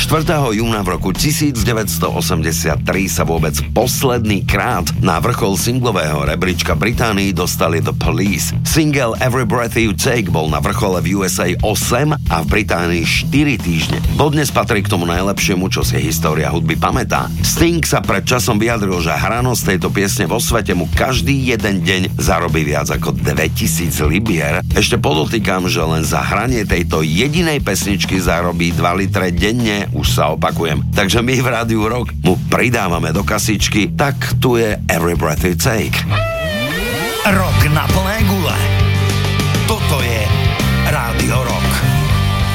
júna v roku 1983 sa vôbec posledný krát na vrchol singlového rebríčka Británii dostali The Police. Single Every Breath You Take bol na vrchole v USA 8 a v Británii 4 týždne. Dodnes patrí k tomu najlepšiemu, čo si história hudby pamätá. Sting sa pred časom vyjadril, že hranosť tejto piesne vo svete mu každý jeden deň zarobí viac ako 2000 libier. Ešte podotýkam, že len za hranie tejto jedinej pesničky zarobí 2 litre denne, už sa opakujem. Takže my v Rádiu Rock mu pridávame do kasičky, tak tu je Every Breath You Take. Rock na plné gule. Toto je Rádio Rock.